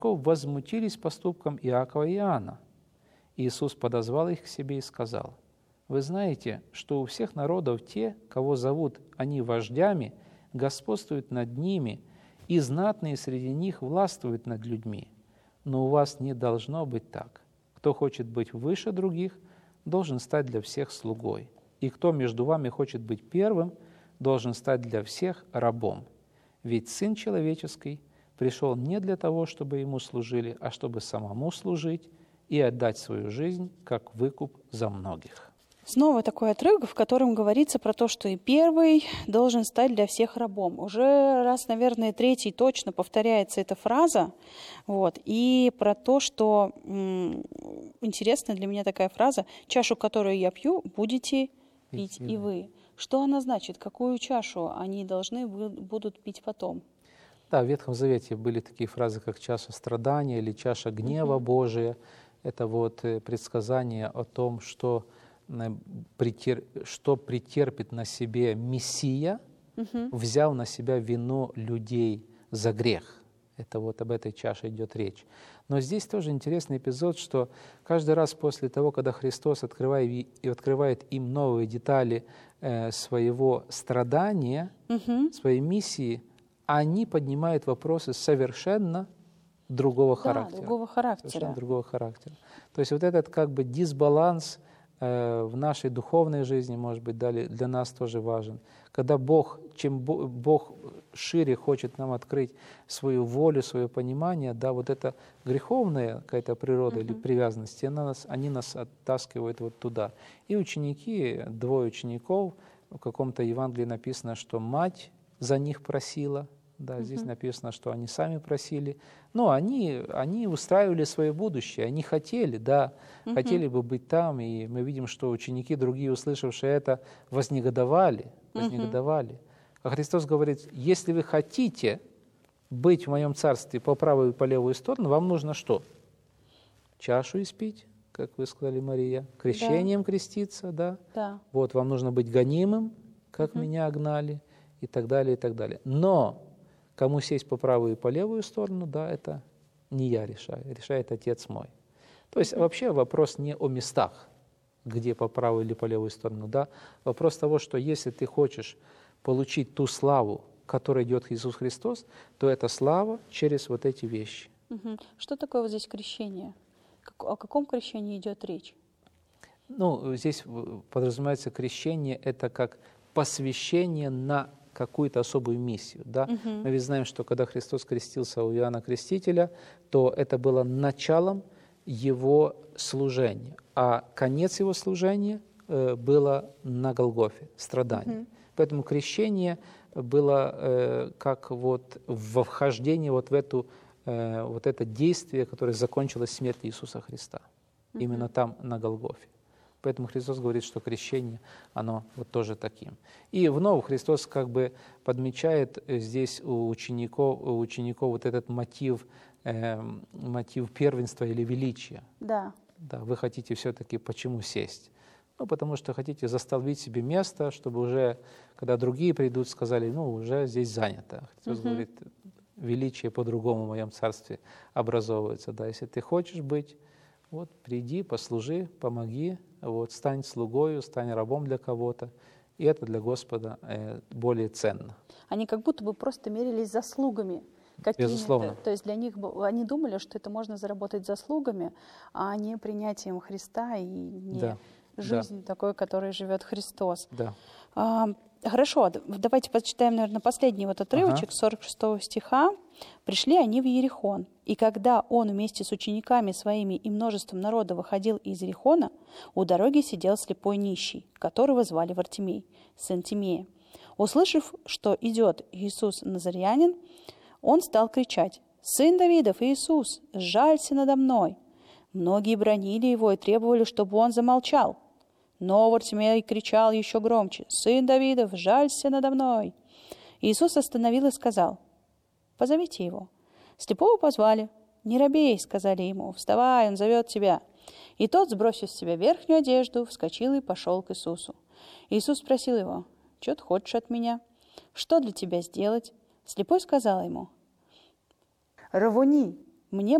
возмутились поступком Иакова и Иоанна. Иисус подозвал их к себе и сказал: «Вы знаете, что у всех народов те, кого зовут они вождями, господствуют над ними, и знатные среди них властвуют над людьми. Но у вас не должно быть так. Кто хочет быть выше других, должен стать для всех слугой. И кто между вами хочет быть первым, должен стать для всех рабом. Ведь Сын Человеческий пришел не для того, чтобы Ему служили, а чтобы самому служить и отдать свою жизнь как выкуп за многих». Снова такой отрывок, в котором говорится про то, что и первый должен стать для всех рабом. Уже раз, наверное, третий точно повторяется эта фраза. Вот. И про то, что интересная для меня такая фраза: «Чашу, которую я пью, будете пить и вы». Что она значит? Какую чашу они должны будут пить потом? Да, в Ветхом Завете были такие фразы, как чаша страдания или чаша гнева Божия. Это вот предсказание о том, что претерпит на себе Мессия, взяв на себя вину людей за грех. Это вот об этой чаше идет речь. Но здесь тоже интересный эпизод, что каждый раз после того, когда Христос открывает им новые детали своего страдания, своей миссии, они поднимают вопросы совершенно другого характера. Другого характера. Совершенно другого характера. То есть вот этот как бы дисбаланс в нашей духовной жизни, может быть, для нас тоже важен. Когда чем Бог шире хочет нам открыть свою волю, свое понимание, да, вот эта греховная какая-то природа или привязанность, они нас оттаскивают вот туда. И ученики, 2 учеников, в каком-то Евангелии написано, что мать за них просила, да, здесь написано, что они сами просили. Но они устраивали свое будущее, они хотели, да, хотели бы быть там, и мы видим, что ученики, другие, услышавшие это, вознегодовали. А Христос говорит: если вы хотите быть в моем царстве по правую и по левую сторону, вам нужно что? Чашу испить, как вы сказали, Мария, крещением креститься, да? Вот, вам нужно быть гонимым, как меня гнали, и так далее, и так далее. Но кому сесть по правую и по левую сторону, да, это не я решаю, решает Отец мой. То есть вообще вопрос не о местах, где по правую или по левую сторону, да, вопрос того, что если ты хочешь получить ту славу, которой идет Иисус Христос, то это слава через вот эти вещи. Что такое вот здесь крещение? О каком крещении идет речь? Ну, здесь подразумевается крещение, это как посвящение на какую-то особую миссию. Да? Мы ведь знаем, что когда Христос крестился у Иоанна Крестителя, то это было началом его служения, а конец его служения было на Голгофе, страдание. Поэтому крещение было как вот вхождение вот в вот это действие, которое закончилось смертью Иисуса Христа. Именно там, на Голгофе. Поэтому Христос говорит, что крещение, оно вот тоже таким. И вновь Христос как бы подмечает здесь у учеников вот этот мотив первенства или величия. Да. Да, вы хотите все-таки почему сесть? Ну, потому что хотите застолбить себе место, чтобы уже, когда другие придут, сказали, ну, уже здесь занято. Христос говорит, величие по-другому в моем царстве образовывается. Да, если ты хочешь быть, вот приди, послужи, помоги, вот, стань слугою, стань рабом для кого-то. И это для Господа более ценно. Они как будто бы просто мерились заслугами. Безусловно. То есть для них, они думали, что это можно заработать заслугами, а не принятием Христа и не жизнь такой, которой живет Христос. Да. Хорошо, давайте почитаем, наверное, последний вот отрывочек 46 стиха. «Пришли они в Иерихон, и когда он вместе с учениками своими и множеством народа выходил из Иерихона, у дороги сидел слепой нищий, которого звали Вартимей, сын Тимея. Услышав, что идет Иисус Назарянин, он стал кричать: «Сын Давидов, Иисус, сжалься надо мной!» Многие бранили его и требовали, чтобы он замолчал. Но Вартимей кричал еще громче: «Сын Давидов, жалься надо мной!» Иисус остановил и сказал: «Позовите его». Слепого позвали. «Не робей», — сказали ему, — «вставай, он зовет тебя». И тот, сбросив с себя верхнюю одежду, вскочил и пошел к Иисусу. Иисус спросил его: «Чего ты хочешь от меня? Что для тебя сделать?» Слепой сказал ему: «Равуни, мне